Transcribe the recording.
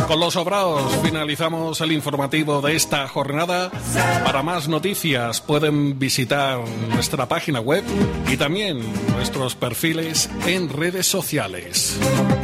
Con los sobraos finalizamos el informativo de esta jornada. Para más noticias pueden visitar nuestra página web y también nuestros perfiles en redes sociales.